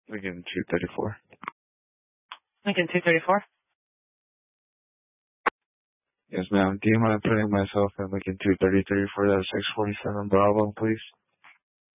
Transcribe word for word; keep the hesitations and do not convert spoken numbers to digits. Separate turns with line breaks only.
Lincoln two thirty-four.
Lincoln two thirty-four?
Yes, ma'am. Do you mind putting myself in Lincoln two thirty-three for that six forty-seven Bravo, please?